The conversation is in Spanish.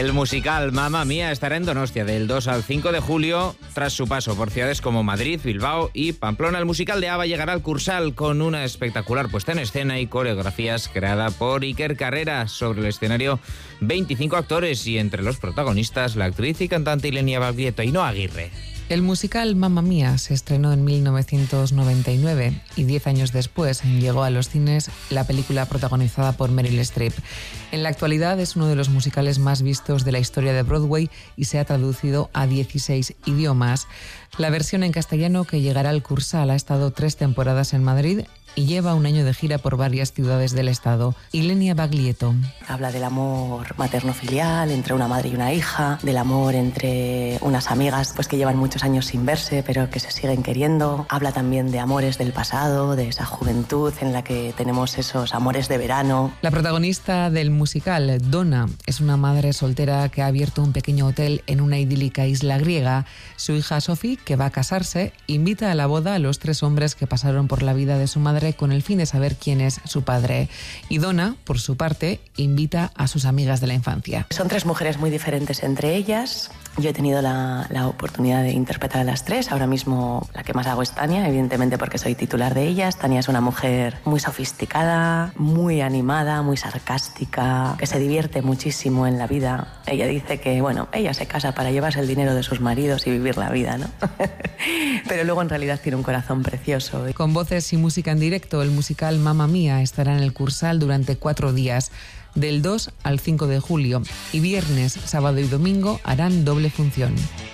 El musical Mamma Mía estará en Donostia del 2 al 5 de julio, tras su paso por ciudades como Madrid, Bilbao y Pamplona. El musical de ABBA llegará al Cursal con una espectacular puesta en escena y coreografías creada por Iker Carrera. Sobre el escenario, 25 actores y entre los protagonistas la actriz y cantante Ilenia Baglietto y Ainhoa Aguirre. El musical Mamma Mía se estrenó en 1999 y 10 años después llegó a los cines la película protagonizada por Meryl Streep. En la actualidad es uno de los musicales más vistos de la historia de Broadway y se ha traducido a 16 idiomas. La versión en castellano, que llegará al Cursal, ha estado 3 temporadas en Madrid y lleva un año de gira por varias ciudades del estado. Ilenia Baglietto. Habla del amor materno-filial entre una madre y una hija, del amor entre unas amigas pues que llevan muchos años sin verse pero que se siguen queriendo. Habla también de amores del pasado, de esa juventud en la que tenemos esos amores de verano. La protagonista del musical, Donna, es una madre soltera que ha abierto un pequeño hotel en una idílica isla griega. Su hija Sophie, que va a casarse, invita a la boda a los 3 hombres que pasaron por la vida de su madre con el fin de saber quién es su padre. Y Donna, por su parte, invita a sus amigas de la infancia. Son 3 mujeres muy diferentes entre ellas. Yo he tenido la oportunidad de interpretar a las 3. Ahora mismo la que más hago es Tania, evidentemente porque soy titular de ellas. Tania es una mujer muy sofisticada, muy animada, muy sarcástica, que se divierte muchísimo en la vida. Ella dice que, bueno, ella se casa para llevarse el dinero de sus maridos y vivir la vida, ¿no? Pero luego en realidad tiene un corazón precioso. Con voces y música en directo, el musical Mamma Mía estará en el Cursal durante 4 días, del 2 al 5 de julio, y viernes, sábado y domingo harán doble función.